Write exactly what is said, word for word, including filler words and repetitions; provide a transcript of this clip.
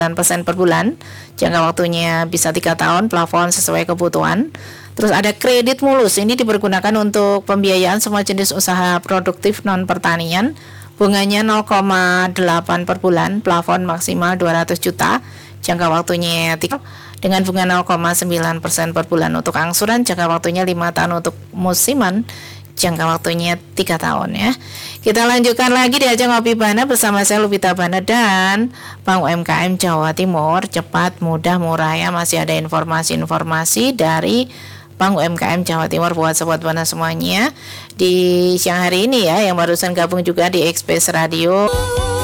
sembilan persen per bulan, jangka waktunya bisa tiga tahun, plafon sesuai kebutuhan. Terus ada kredit mulus, ini dipergunakan untuk pembiayaan semua jenis usaha produktif non pertanian, bunganya nol koma delapan per bulan, plafon maksimal dua ratus juta, jangka waktunya tiga dengan bunga nol koma sembilan persen per bulan. Untuk angsuran jangka waktunya lima tahun, untuk musiman jangka waktunya tiga tahun ya. Kita lanjutkan lagi di ajang Ngopi Bana bersama saya Lupita Bana dan Bank U M K M Jawa Timur. Cepat, mudah, murah ya. Masih ada informasi-informasi dari Bank U M K M Jawa Timur buat Sobat Bana semuanya di siang hari ini ya, yang barusan gabung juga di Express Radio.